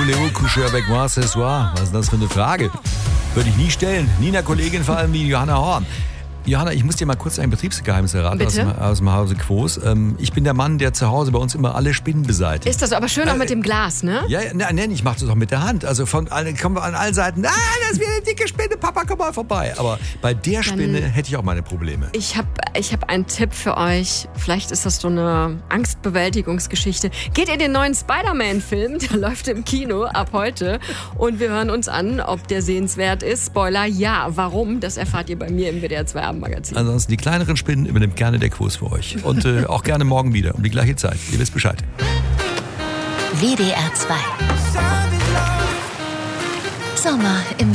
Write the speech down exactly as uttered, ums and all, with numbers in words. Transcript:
Voulez-vous coucher avec moi ce soir? Was ist das für eine Frage? Würde ich nie stellen. Nie einer Kollegin, vor allem wie Johanna Horn. Johanna, ich muss dir mal kurz ein Betriebsgeheimnis erraten aus dem, aus dem Hause Quos. Ähm, ich bin der Mann, der zu Hause bei uns immer alle Spinnen beseitigt. Ist das aber schön auch äh, mit dem Glas, ne? Ja, nein, nein, ich mache das auch mit der Hand. Also von kommen wir an allen Seiten, ah, das ist wieder eine dicke Spinne, Papa, komm mal vorbei. Aber bei der Spinne Dann, hätte ich auch meine Probleme. Ich habe ich hab einen Tipp für euch. Vielleicht ist das so eine Angstbewältigungsgeschichte. Geht in den neuen Spider-Man-Film, der läuft im Kino ab heute. Und wir hören uns an, ob der sehenswert ist. Spoiler, ja. Warum? Das erfahrt ihr bei mir im W D R zwei Abendmagazin. Ansonsten die kleineren Spinnen übernimmt gerne der Quos für euch. Und äh, auch gerne morgen wieder um die gleiche Zeit. Ihr wisst Bescheid. W D R zwei. Sommer im